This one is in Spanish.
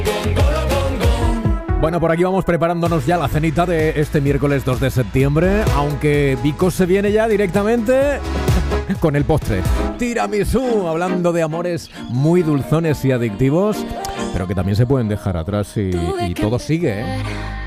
Bueno, por aquí vamos preparándonos ya la cenita de este miércoles 2 de septiembre, aunque Vico se viene ya directamente con el postre. Tiramisú, hablando de amores muy dulzones y adictivos, pero que también se pueden dejar atrás y todo sigue, ¿eh?